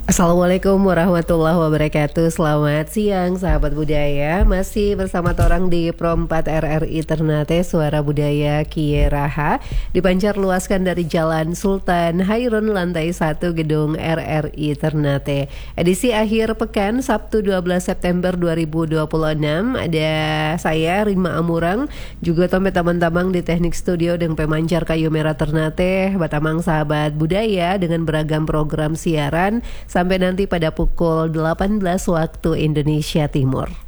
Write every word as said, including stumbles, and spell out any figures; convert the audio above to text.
Assalamualaikum warahmatullahi wabarakatuh. Selamat siang sahabat budaya. Masih bersama torang di Pro empat R R I Ternate, Suara Budaya Kie Raha, dipancar luaskan dari Jalan Sultan Hairun lantai satu Gedung R R I Ternate. Edisi akhir pekan Sabtu dua belas September dua ribu dua puluh enam. Ada saya Rima Amurang, juga Tombe Tamang-Tamang di teknik studio dengan pemancar kayu merah Ternate. Batamang sahabat budaya dengan beragam program siaran sampai nanti pada pukul delapan belas waktu Indonesia Timur.